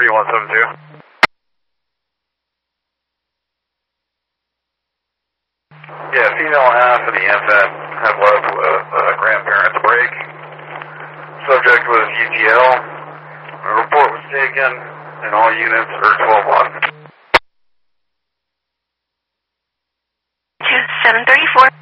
3172. Yeah, female half of the infant had left with grandparents' break. Subject was UTL. A report was taken, and all units are 12-1. 2734.